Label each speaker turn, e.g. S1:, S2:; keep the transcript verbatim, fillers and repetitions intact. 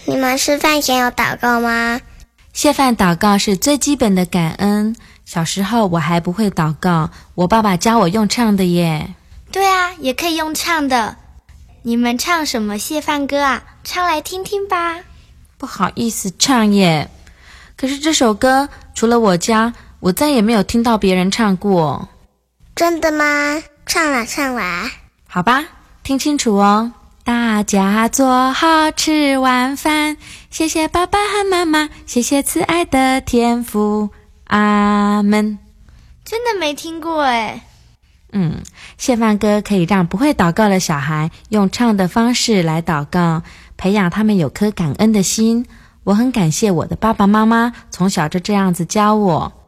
S1: 你们吃饭前有祷告吗？
S2: 谢饭祷告是最基本的感恩。小时候我还不会祷告，我爸爸教我用唱的耶。
S3: 对啊，也可以用唱的。你们唱什么谢饭歌啊？唱来听听吧。
S2: 不好意思唱耶，可是这首歌除了我家，我再也没有听到别人唱过。
S1: 真的吗？唱啦唱啦。
S2: 好吧，听清楚哦。大家坐好吃晚饭，谢谢爸爸和妈妈，谢谢慈爱的天父，阿们。
S3: 真的没听过耶。
S2: 嗯，谢饭歌可以让不会祷告的小孩用唱的方式来祷告，培养他们有颗感恩的心。我很感谢我的爸爸妈妈从小就这样子教我。